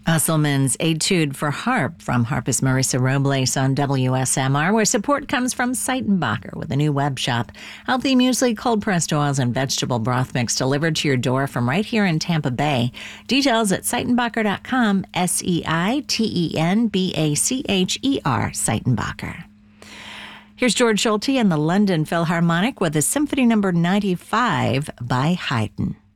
Usselman's Etude for Harp from harpist Marissa Robles on WSMR, where support comes from Seitenbacher with a new web shop. Healthy muesli, cold-pressed oils, and vegetable broth mix delivered to your door from right here in Tampa Bay. Details at Seitenbacher.com, Seitenbacher, Seitenbacher. Here's George Schulte and the London Philharmonic with a Symphony No. 95 by Haydn.